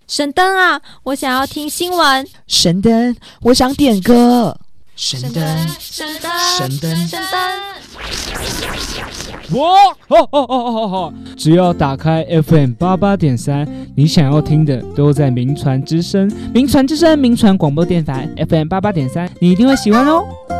神灯啊，我想要听新闻。 神灯，我想点歌。神灯， 神灯， 神灯， 神灯。 只要打开 FM88.3，你想要听的都在名传之声。名传之声，名传广播电台 FM88.3，你一定会喜欢哦。